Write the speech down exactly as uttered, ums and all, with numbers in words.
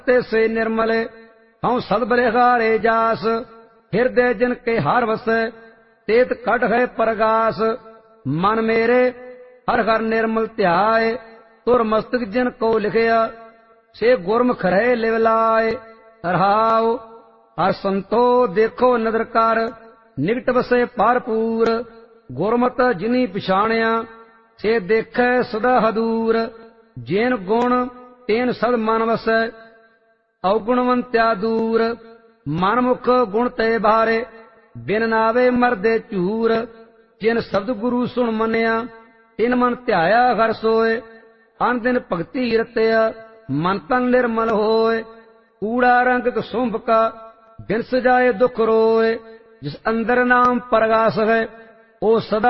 ते से निर्मल हूँ सद बलिहारे जास। हृदय जिन के हार वसै तेत कट है परगास। मन मेरे हर हर निर्मल ध्याय तुर मस्तक जिन को लिखिया से गुरमुख रहे लिवलाए। रहाओ हर संतो देखो नदर कर निकट वसे भरपूर। गुरमत जिनी पिछाणिया से देखे सदा हदूर। जेन गुण तेन सद मन वसै अवगुणवंत्या दूर। मनमुख गुण ते बारे बिन नावे मरदे झूर। जिन शब्द गुरु सुन मनिया तिन मन ध्याया घर सोए। अन दिन भगति रतिया मन तन निर्मल होए। कूड़ा रंग कसुंभ का बिन सजाए दुख रोए। जिस अंदर नाम परगास है ओ सदा